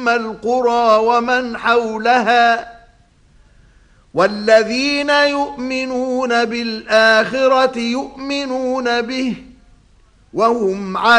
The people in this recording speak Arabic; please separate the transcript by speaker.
Speaker 1: أُمَّ الْقُرَى وَمَنْ حَوْلَهَا وَالَّذِينَ يُؤْمِنُونَ بِالْآخِرَةِ يُؤْمِنُونَ بِهِ وَهُمْ